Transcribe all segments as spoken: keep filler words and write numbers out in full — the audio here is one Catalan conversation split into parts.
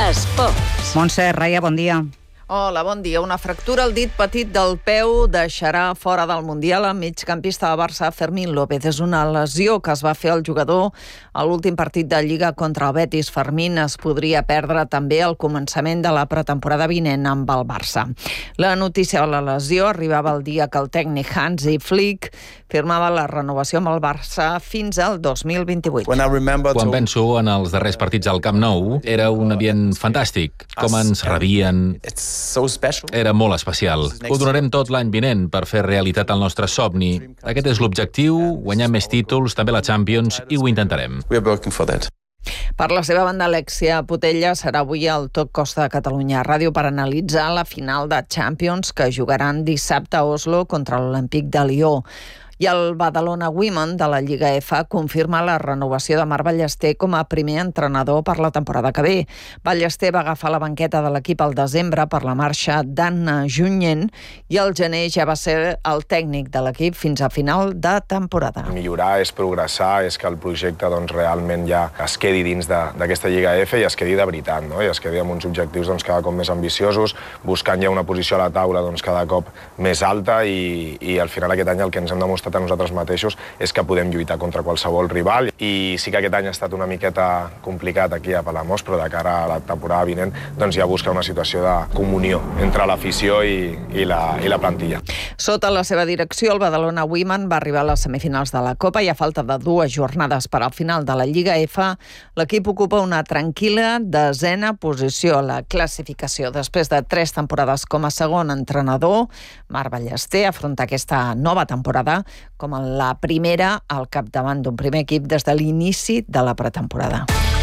Esports. Montse Raia, bon dia. Hola, bon dia. Una fractura al dit petit del peu deixarà fora del Mundial el migcampista de Barça, Fermín López. És una lesió que es va fer al jugador a l'últim partit de Lliga contra el Betis. Fermín es podria perdre també al començament de la pretemporada vinent amb el Barça. La notícia de la lesió arribava el dia que el tècnic Hansi Flick firmava la renovació amb el Barça fins al dos mil vint-i-vuit. Quan penso en els darrers partits al Camp Nou, era un ambient fantàstic. Com ens rebien... Era molt especial. Ho donarem tot l'any vinent per fer realitat el nostre somni. Aquest és l'objectiu, guanyar més títols, també la Champions, i ho intentarem. Per la seva banda, Alexia Putella serà avui al Tot Costa de Catalunya Ràdio per analitzar la final de Champions que jugaran dissabte a Oslo contra l'Olímpic de Lió. I el Badalona Women de la Lliga F confirma la renovació de Marc Ballester com a primer entrenador per la temporada que ve. Ballester va agafar la banqueta de l'equip al desembre per la marxa d'Anna Junyent i al gener ja va ser el tècnic de l'equip fins a final de temporada. Millorar és progressar, és que el projecte doncs, realment ja es quedi dins d'aquesta Lliga F i es quedi de veritat, no? I es quedi amb uns objectius doncs, cada cop més ambiciosos, buscant ja una posició a la taula doncs, cada cop més alta i, i al final aquest any el que ens hem demostrat a nosaltres mateixos és que podem lluitar contra qualsevol rival i sí que aquest any ha estat una miqueta complicat aquí a Palamós, però de cara a la temporada vinent doncs ja busca una situació de comunió entre l'afició i, i, la, i la plantilla. Sota la seva direcció, el Badalona Women va arribar a les semifinals de la Copa i a falta de dues jornades per al final de la Lliga F, l'equip ocupa una tranquil·la desena posició a la classificació. Després de tres temporades com a segon entrenador, Marc Ballester afronta aquesta nova temporada com la primera al capdavant d'un primer equip des de l'inici de la pretemporada.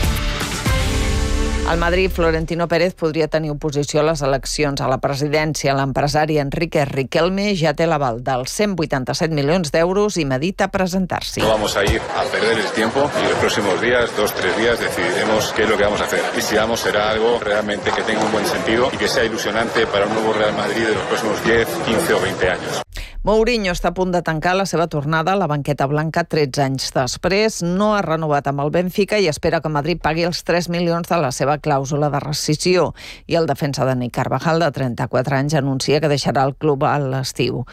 Al Madrid, Florentino Pérez podria tenir oposició a les eleccions a la presidència. L'empresari Enrique Riquelme ja té l'aval dels cent vuitanta-set milions d'euros i medita presentar-s'hi. No vamos a ir a perder el tiempo y los próximos días, dos, tres días, decidiremos qué es lo que vamos a hacer. Y si vamos, será algo realmente que tenga un buen sentido y que sea ilusionante para un nuevo Real Madrid de los próximos diez, quince o veinte años. Mourinho està a punt de tancar la seva tornada a la banqueta blanca tretze anys després. No ha renovat amb el Benfica i espera que Madrid pagui els tres milions de la seva clàusula de rescissió. I el defensa Dani Carvajal, de trenta-quatre anys, anuncia que deixarà el club a l'estiu.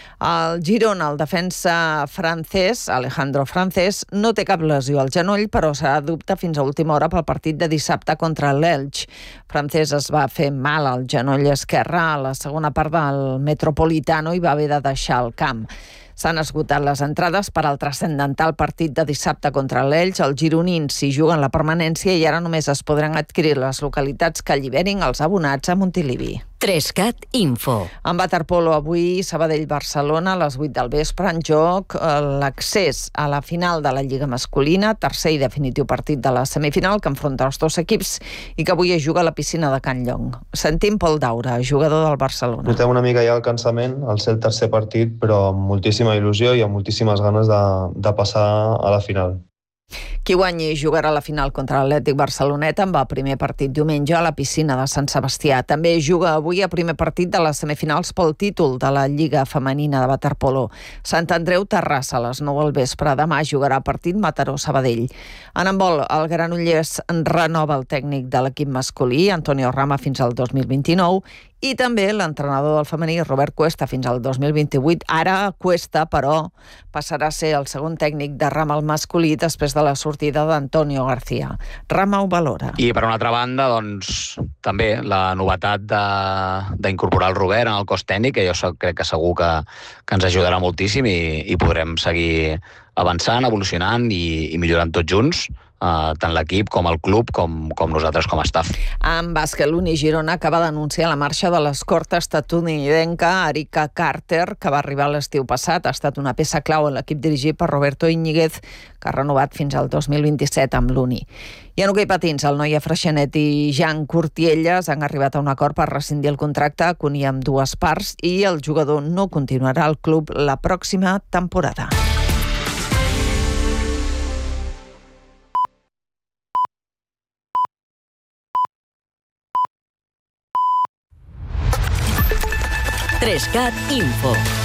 El Girona, el defensa francès, Alejandro Francés, no té cap lesió al genoll, però serà dubte fins a última hora pel partit de dissabte contra l'Elx. Francés es va fer mal al genoll esquerre a la segona part del Metropolitano i va haver de deixar el camp. S'han esgotat les entrades per al transcendental partit de dissabte contra l'Elx. Els gironins s'hi juguen la permanència i ara només es podran adquirir les localitats que alliberin els abonats a Montilivi. Trescat Info. En waterpolo avui, Sabadell-Barcelona, a les vuit del vespre, en joc l'accés a la final de la Lliga masculina, tercer i definitiu partit de la semifinal que enfronta els dos equips i que avui es juga a la piscina de Can Llong. Sentim Pol Daura, jugador del Barcelona. Notem una mica ja el cansament al ser el tercer partit, però amb moltíssima il·lusió i amb moltíssimes ganes de, de passar a la final. Qui guanyi jugarà la final contra l'Atlètic Barceloneta amb el primer partit diumenge a la piscina de Sant Sebastià. També juga avui el primer partit de les semifinals pel títol de la Lliga Femenina de waterpolo. Sant Andreu Terrassa a les nou del vespre. Demà jugarà el partit Mataró-Sabadell. En handbol, el Granollers renova el tècnic de l'equip masculí, Antonio Rama, fins al dos mil vint-i-nou, i també l'entrenador del femení, Robert Cuesta, fins al dos mil vint-i-vuit. Ara Cuesta, però, passarà a ser el segon tècnic de Rama al masculí després de la sortida d'Antonio García. Rama ho valora. I per una altra banda, doncs, també la novetat d'incorporar el Robert en el cos tècnic, que jo crec que segur que, que ens ajudarà moltíssim i, i podrem seguir avançant, evolucionant i, i millorant tots junts. Uh, tant l'equip com el club com, com nosaltres com a staff. En bàsquet, l'Uni Girona acaba d'anunciar la marxa de l'escorta estatunidenca Erika Carter, que va arribar l'estiu passat. Ha estat una peça clau en l'equip dirigit per Roberto Íñiguez, que ha renovat fins al dos mil vint-i-set amb l'Uni. I en hoquei patins, el Noia Freixenet i Jan Curtielles han arribat a un acord per rescindir el contracte que unia amb dues parts i el jugador no continuarà al club la pròxima temporada. Trescat Info.